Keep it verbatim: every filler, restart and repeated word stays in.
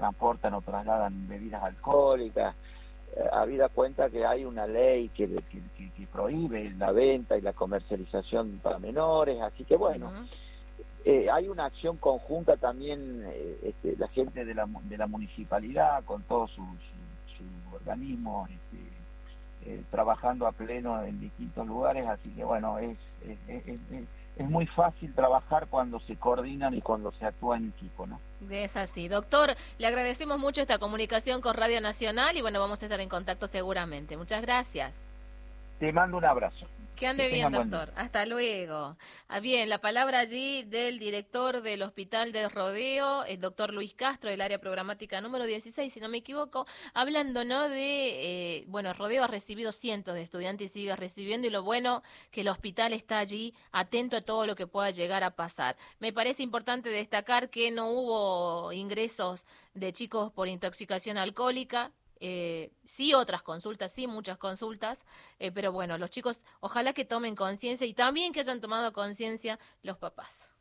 transportan o trasladan bebidas alcohólicas, eh, habida cuenta que hay una ley que, que, que, que prohíbe la venta y la comercialización para menores, así que bueno, uh-huh. eh, hay una acción conjunta también, eh, este, la gente de la, de la municipalidad con todos sus su, su organismos, este, eh, trabajando a pleno en distintos lugares, así que bueno, es, es, es, es es muy fácil trabajar cuando se coordinan y cuando se actúa en equipo, ¿no? Es así. Doctor, le agradecemos mucho esta comunicación con Radio Nacional y bueno, vamos a estar en contacto seguramente. Muchas gracias. Te mando un abrazo. Que ande bien, doctor. Hasta luego. Ah, bien, la palabra allí del director del Hospital de Rodeo, el doctor Luis Castro, del área programática número dieciséis, si no me equivoco, hablando, ¿no? De, eh, bueno, Rodeo ha recibido cientos de estudiantes y sigue recibiendo, y lo bueno que el hospital está allí atento a todo lo que pueda llegar a pasar. Me parece importante destacar que no hubo ingresos de chicos por intoxicación alcohólica. Eh, sí otras consultas, sí muchas consultas, eh, pero bueno, los chicos ojalá que tomen conciencia y también que hayan tomado conciencia los papás.